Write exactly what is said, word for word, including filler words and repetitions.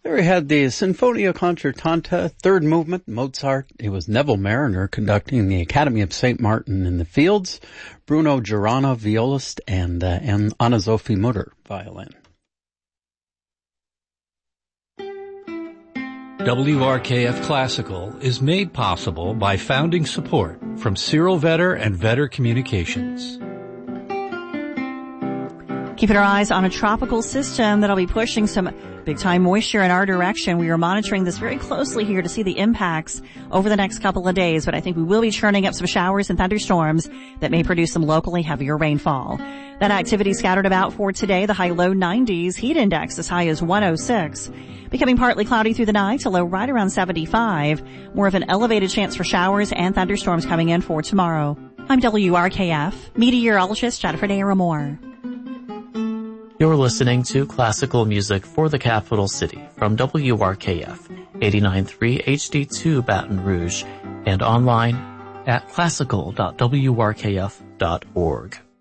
There we had the Sinfonia Concertanta, third movement, Mozart. It was Neville Mariner conducting the Academy of Saint Martin in the Fields, Bruno Girana, violist, and, uh, and Anna-Sophie Mutter, violin. W R K F Classical is made possible by founding support from Cyril Vetter and Vetter Communications. Keeping our eyes on a tropical system that'll be pushing some big-time moisture in our direction. We are monitoring this very closely here to see the impacts over the next couple of days, but I think we will be churning up some showers and thunderstorms that may produce some locally heavier rainfall. That activity scattered about for today, the high-low nineties, heat index as high as one oh six. Becoming partly cloudy through the night, a low right around seventy-five. More of an elevated chance for showers and thunderstorms coming in for tomorrow. I'm W R K F meteorologist Jennifer Naramore. You're listening to classical music for the capital city from W R K F eighty-nine point three H D two Baton Rouge and online at classical dot w r k f dot org.